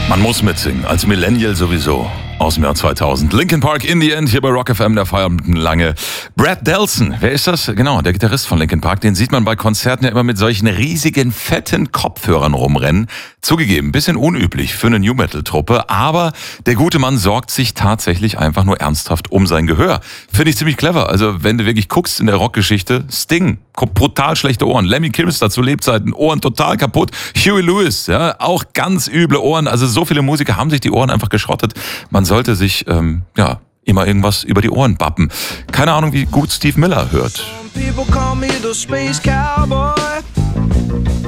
Man muss mitsingen, als Millennial sowieso. Aus dem Jahr 2000. Linkin Park in the End, hier bei Rock FM, der Feierabend lange. Brad Delson, wer ist das? Genau, der Gitarrist von Linkin Park. Den sieht man bei Konzerten ja immer mit solchen riesigen, fetten Kopfhörern rumrennen. Zugegeben, bisschen unüblich für eine New-Metal-Truppe, aber der gute Mann sorgt sich tatsächlich einfach nur ernsthaft um sein Gehör. Finde ich ziemlich clever. Also wenn du wirklich guckst in der Rockgeschichte, Sting, brutal schlechte Ohren. Lemmy Kilmister zu Lebzeiten, Ohren total kaputt. Huey Lewis, ja, auch ganz üble Ohren. Also so viele Musiker haben sich die Ohren einfach geschrottet. Man sollte sich, immer irgendwas über die Ohren bappen. Keine Ahnung, wie gut Steve Miller hört.